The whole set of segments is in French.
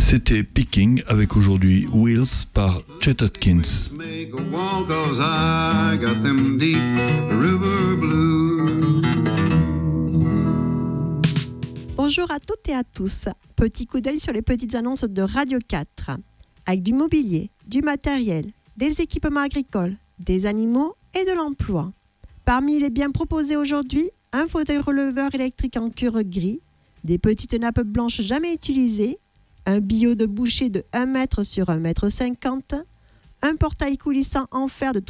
C'était Picking avec aujourd'hui Wheels par Chet Atkins. Make a wall 'cause I got them deep river blues. Bonjour à toutes et à tous. Petit coup d'œil sur les petites annonces de Radio 4. Avec du mobilier, du matériel, des équipements agricoles, des animaux et de l'emploi. Parmi les biens proposés aujourd'hui, un fauteuil releveur électrique en cuir gris, des petites nappes blanches jamais utilisées, un billot de boucher de 1 mètre sur 1,50 m, un portail coulissant en fer de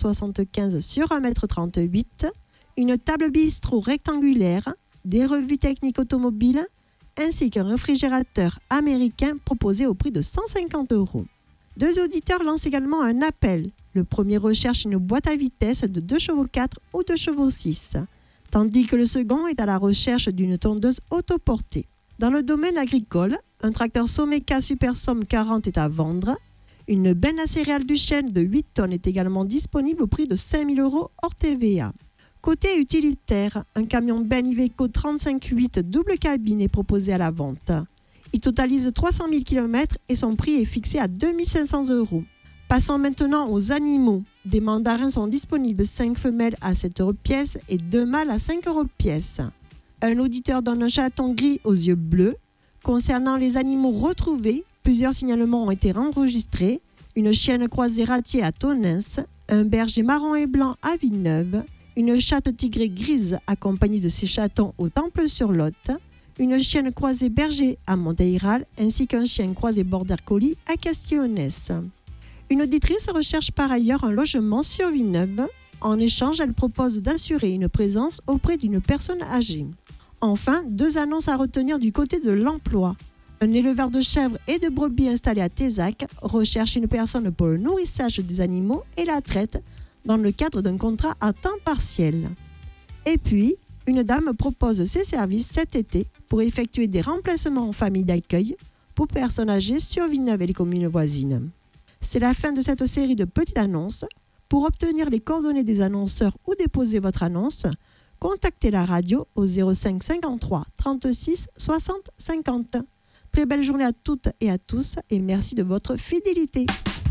3,75 m sur 1,38 m, une table bistrot rectangulaire, des revues techniques automobiles, ainsi qu'un réfrigérateur américain proposé au prix de 150 €. 2 auditeurs lancent également un appel. Le premier recherche une boîte à vitesse de 2 chevaux 4 ou 2 chevaux 6, tandis que le second est à la recherche d'une tondeuse autoportée. Dans le domaine agricole, un tracteur Someca Super Somme 40 est à vendre. Une benne à céréales du chêne de 8 tonnes est également disponible au prix de 5 000 € hors TVA. Côté utilitaire, un camion Ben Iveco 35.8 double cabine est proposé à la vente. Il totalise 300 000 km et son prix est fixé à 2 500 €. Passons maintenant aux animaux. Des mandarins sont disponibles 5 femelles à 7 € pièce et 2 mâles à 5 € pièce. Un auditeur donne un chaton gris aux yeux bleus. Concernant les animaux retrouvés, plusieurs signalements ont été enregistrés. Une chienne croisée ratier à Tonens, un berger marron et blanc à Villeneuve, une chatte tigrée grise accompagnée de ses chatons au Temple-sur-Lot, une chienne croisée berger à Monteiral ainsi qu'un chien croisé border collie à Castillonnès. Une auditrice recherche par ailleurs un logement sur Villeneuve. En échange, elle propose d'assurer une présence auprès d'une personne âgée. Enfin, 2 annonces à retenir du côté de l'emploi. Un éleveur de chèvres et de brebis installé à Tézac recherche une personne pour le nourrissage des animaux et la traite dans le cadre d'un contrat à temps partiel. Et puis, une dame propose ses services cet été pour effectuer des remplacements en famille d'accueil pour personnes âgées sur Villeneuve et les communes voisines. C'est la fin de cette série de petites annonces. Pour obtenir les coordonnées des annonceurs ou déposer votre annonce, contactez la radio au 05 53 36 60 50. Très belle journée à toutes et à tous et merci de votre fidélité.